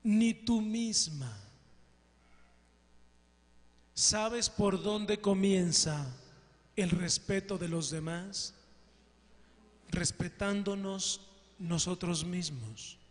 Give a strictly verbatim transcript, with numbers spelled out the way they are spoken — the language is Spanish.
ni tú misma. ¿Sabes por dónde comienza el respeto de los demás? Respetándonos nosotros mismos.